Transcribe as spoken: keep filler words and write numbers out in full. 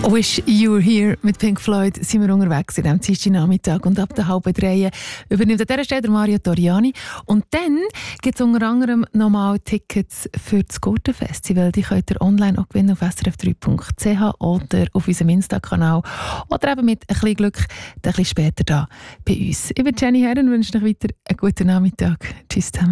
Wish You Were Here mit Pink Floyd sind wir unterwegs in diesem Dienstagnachmittag und ab der halben drei übernimmt an dieser Stelle der Mario Toriani. Und dann gibt es unter anderem nochmal Tickets für das Gurtenfestival. Die könnt ihr online auch gewinnen auf s r f drei punkt c h oder auf unserem Insta-Kanal oder eben mit ein bisschen Glück ein bisschen später da bei uns. Ich bin Jenny Herren und wünsche euch weiter einen guten Nachmittag. Tschüss zusammen.